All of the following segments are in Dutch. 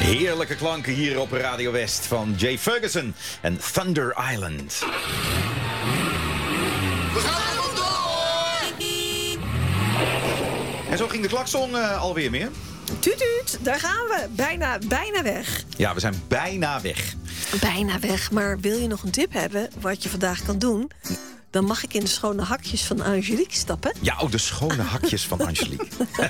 Heerlijke klanken hier op Radio West van Jay Ferguson en Thunder Island. We gaan er vandoor! En zo ging de klakson alweer meer. Tuut, tuut, daar gaan we. Bijna weg. Ja, we zijn bijna weg. Bijna weg, maar wil je nog een tip hebben wat je vandaag kan doen? Dan mag ik in de schone hakjes van Angelique stappen. Ja, ook de schone hakjes van Angelique.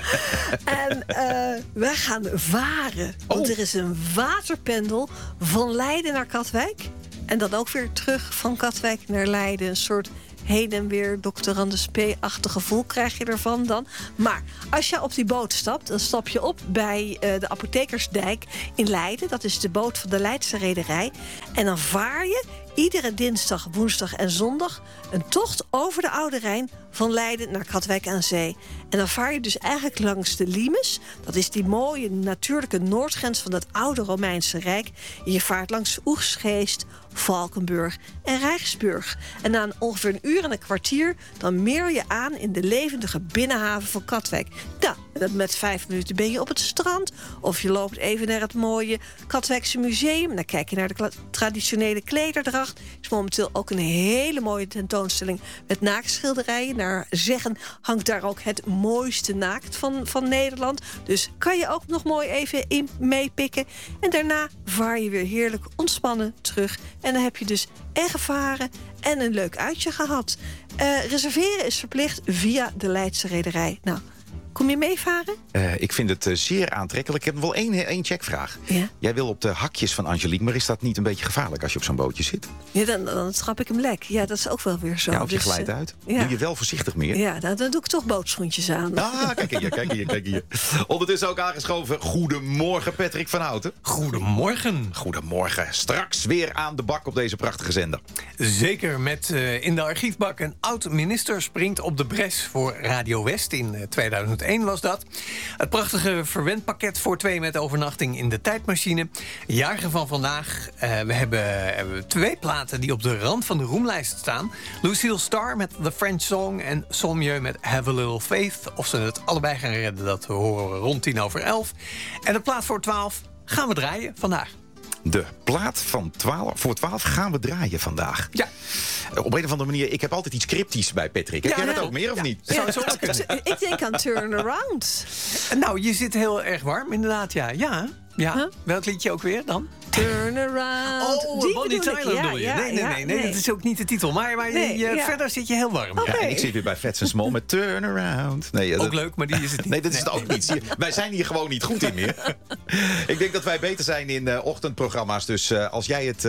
En wij gaan varen. Want er is een waterpendel van Leiden naar Katwijk. En dan ook weer terug van Katwijk naar Leiden. Een soort heen en weer Dr. Anders P-achtig gevoel krijg je ervan dan. Maar als je op die boot stapt, dan stap je op bij de Apothekersdijk in Leiden. Dat is de boot van de Leidse Reederij. En dan vaar je iedere dinsdag, woensdag en zondag een tocht over de Oude Rijn van Leiden naar Katwijk aan Zee. En dan vaar je dus eigenlijk langs de Limes. Dat is die mooie natuurlijke noordgrens van het oude Romeinse Rijk. En je vaart langs Oegstgeest, Valkenburg en Rijksburg. En na ongeveer een uur en een kwartier dan meer je aan in de levendige binnenhaven van Katwijk. Nou, met 5 minuten ben je op het strand. Of je loopt even naar het mooie Katwijkse museum. En dan kijk je naar de traditionele klederdracht. Er is momenteel ook een hele mooie tentoonstelling met naaktschilderijen. Naar zeggen hangt daar ook het mooiste naakt van Nederland. Dus kan je ook nog mooi even in meepikken. En daarna vaar je weer heerlijk ontspannen terug. En dan heb je dus en gevaren en een leuk uitje gehad. Reserveren is verplicht via de Leidse Reederij. Nou, kom je meevaren? Ik vind het zeer aantrekkelijk. Ik heb nog wel één checkvraag. Ja? Jij wil op de hakjes van Angelique, maar is dat niet een beetje gevaarlijk als je op zo'n bootje zit? Ja, dan schrap ik hem lek. Ja, dat is ook wel weer zo. Ja, of je Dus, glijdt uit. ja. Doe je wel voorzichtig meer? Ja, dan doe ik toch bootschoentjes aan. Ah, kijk hier. Ondertussen ook aangeschoven. Goedemorgen, Patrick van Houten. Goedemorgen. Goedemorgen. Straks weer aan de bak op deze prachtige zender. Zeker met in de archiefbak een oud-minister springt op de bres voor Radio West. In 2001 was dat. Het prachtige verwendpakket voor 2 met overnachting in de tijdmachine. Jarige van vandaag. We hebben 2 platen die op de rand van de roemlijst staan. Lucille Starr met The French Song en Sommieu met Have a Little Faith. Of ze het allebei gaan redden, dat horen we rond 11:10. En de plaat voor 12 gaan we draaien vandaag. De plaat van voor 12 gaan we draaien vandaag. Ja. Op een of andere manier, ik heb altijd iets cryptisch bij Patrick. Heb jij dat ook meer of niet? Zou zo kunnen. Ik denk aan Turnaround. Nou, je zit heel erg warm, inderdaad, ja. Ja. Huh? Welk liedje ook weer dan? Turnaround. Oh, Bonnie Tyler bedoel je? Nee, dat is ook niet de titel. Maar verder zit je heel warm. Okay. Ja, en ik zit weer bij Fats & Small met Turnaround. Nee, ook leuk, maar die is het niet. Nee, dat is het ook niet. Wij zijn hier gewoon niet goed in meer. Ik denk dat wij beter zijn in ochtendprogramma's. Dus als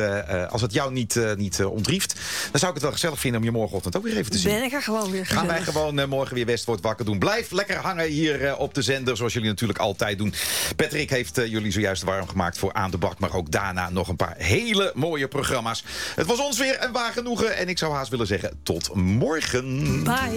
het jou niet ontrieft, dan zou ik het wel gezellig vinden om je morgenochtend ook weer even te zien. Ben ik er gewoon weer gezellig. Gaan wij gewoon morgen weer West wordt wakker doen. Blijf lekker hangen hier op de zender, zoals jullie natuurlijk altijd doen. Patrick heeft jullie zojuist warm gemaakt voor Aan de Bak, maar ook daarna nog een paar hele mooie programma's. Het was ons weer een waar genoegen en ik zou haast willen zeggen tot morgen. Bye.